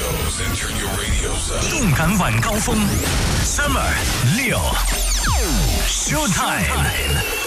shows enter your radio zone. 动感晚高峰 ，Summer 6 Showtime。